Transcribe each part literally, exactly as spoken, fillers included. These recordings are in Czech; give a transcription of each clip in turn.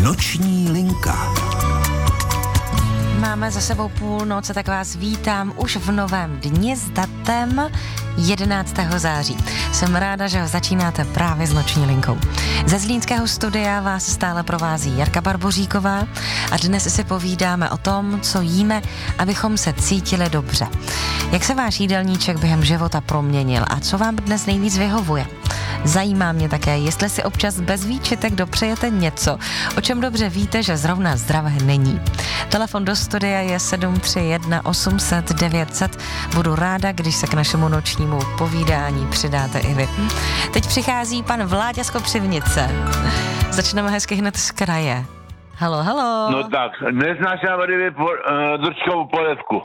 Noční linka. Máme za sebou půlnoc, tak vás vítám už v novém dni s datem jedenáctého září. Jsem ráda, že ho začínáte právě s Noční linkou. Ze zlínského studia vás stále provází Jarka Barboříková a dnes si povídáme o tom, co jíme, abychom se cítili dobře. Jak se váš jídelníček během života proměnil a co vám dnes nejvíc vyhovuje? Zajímá mě také, jestli si občas bez výčitek dopřejete něco, o čem dobře víte, že zrovna zdravé není. Telefon do studia je sedm tři jedna osm set devět set. Budu ráda, když se k našemu nočnímu povídání přidáte i vy. Teď přichází pan Vláďa z Kopřivnice. Začneme hezky hned z kraje. Halo, halo. No tak, nesnášám ryby po, uh, držkovou polevku.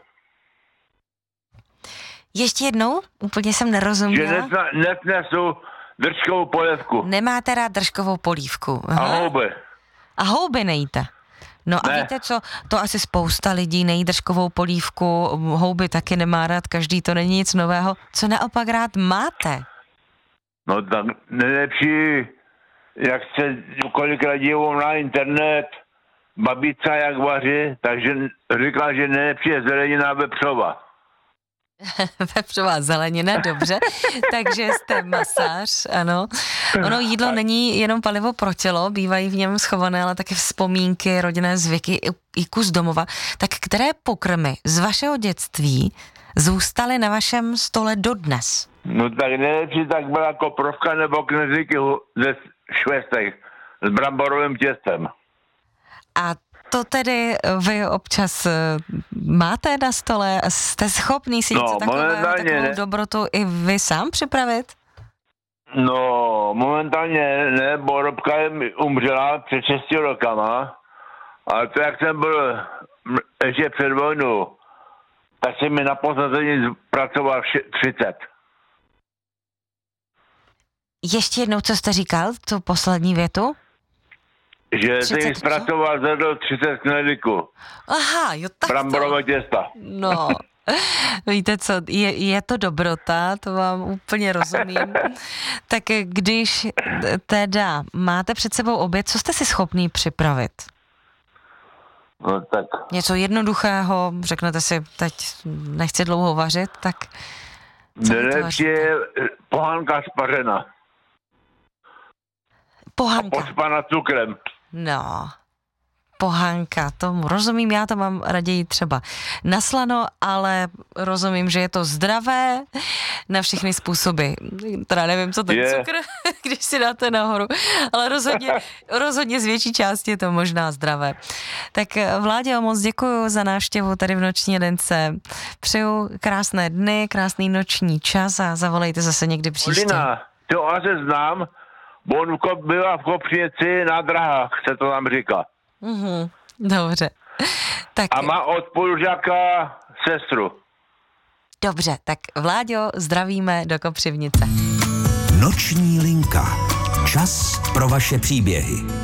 Ještě jednou? Úplně jsem nerozuměla. Že nesna, nesnesu držkovou polevku. Nemáte rád držkovou polívku. Aha. A houby. A houby nejíte? No a ne. Víte co, to asi spousta lidí nejí držkovou polívku, houby taky nemá rád, každý, to není nic nového. Co naopak rád máte? No tak nejlepší, jak se kolikrát dívám na internet, babička jak vaří, takže říká, že nejlepší je zelenina vepřová. Vepřová zelenina, dobře, takže jste masář, ano. Ono jídlo není jenom palivo pro tělo, bývají v něm schované, ale také vzpomínky, rodinné zvyky i, i kus domova. Tak které pokrmy z vašeho dětství zůstaly na vašem stole dodnes? No tak nejlepší tak byla koprovka nebo knedlíky ze švestek s bramborovým těstem. A to tedy vy občas máte na stole? Jste schopný si něco no, takového, takovou dobrotu i vy sám připravit? No, momentálně ne, bo Robka umřela před šesti rokama, ale to jak jsem byl ještě před vojnou, tak jsem mi na posazení pracoval třicet. Ještě jednou, co jste říkal, tu poslední větu? Že jsem jim zpracoval zvedl třicet knedlíků. Aha, jo tak bramborové těsta. No, víte co, je, je to dobrota, to vám úplně rozumím. Tak když teda máte před sebou oběd, co jste si schopný připravit? No tak. Něco jednoduchého, řeknete si, teď nechci dlouho vařit, tak... Nejlepší je pohánka spařena. Pohánka. A pospaná cukrem. No, pohánka, tomu rozumím, já to mám raději třeba naslano, ale rozumím, že je to zdravé na všechny způsoby. Teda nevím, co ten je. cukr, když si dáte nahoru, ale rozhodně, rozhodně z větší části je to možná zdravé. Tak Vláďo, moc děkuju za návštěvu tady v Noční lince. Přeju krásné dny, krásný noční čas a zavolejte zase někdy příště. Lina, to asi znám, bo on byla v Kopřivnici na drahách, se to nám říká. Mhm, dobře. Tak... A má od spolužáka sestru. Dobře, tak Vláďo, zdravíme do Kopřivnice. Noční linka. Čas pro vaše příběhy.